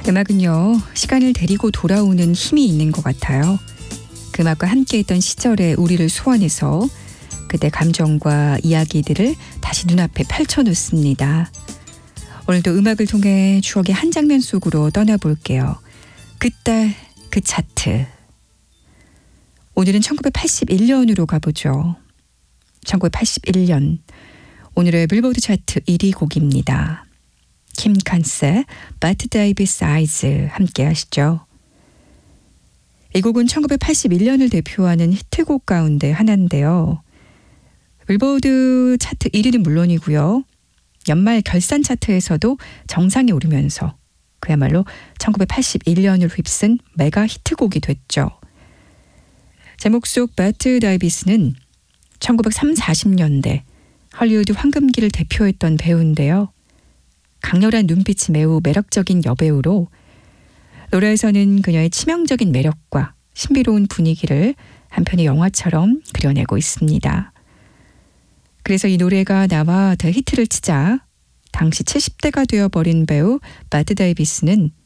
음악은요, 시간을 데리고 돌아오는 힘이 있는 것 같아요. 그 음악과 함께했던 시절의 우리를 소환해서 그때 감정과 이야기들을 다시 눈앞에 펼쳐놓습니다. 오늘도 음악을 통해 추억의 한 장면 속으로 떠나볼게요. 그때 그 차트. 오늘은 1981년으로 가보죠. 1981년 오늘의 빌보드 차트 1위 곡입니다. 킴 칸스의 Bette Davis Eyes 함께 하시죠. 이 곡은 1981년을 대표하는 히트곡 가운데 하나인데요. 빌보드 차트 1위는 물론이고요. 연말 결산 차트에서도 정상에 오르면서 그야말로 1981년을 휩쓴 메가 히트곡이 됐죠. 제목 속 배트 다이비스는 1930~40년대 헐리우드 황금기를 대표했던 배우인데요. 강렬한 눈빛이 매우 매력적인 여배우로 노래에서는 그녀의 치명적인 매력과 신비로운 분위기를 한편의 영화처럼 그려내고 있습니다. 그래서 이 노래가 나와 대히트를 치자 당시 70대가 되어버린 배우 배트 데이비스는